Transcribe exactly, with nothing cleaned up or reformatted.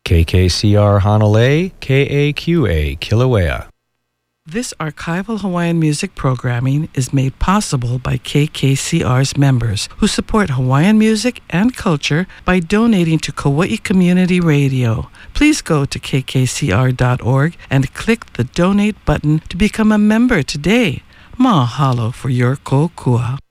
K K C R Hanalei, K A Q A Kilauea. This archival Hawaiian music programming is made possible by K K C R's members who support Hawaiian music and culture by donating to Kauai Community Radio. Please go to k k c r dot org and click the donate button to become a member today. Mahalo for your kokua.